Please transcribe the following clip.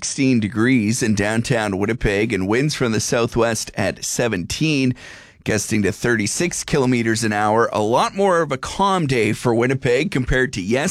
16 degrees in downtown Winnipeg and winds from the southwest at 17, gusting to 36 kilometers an hour. A lot more of a calm day for Winnipeg compared to yesterday.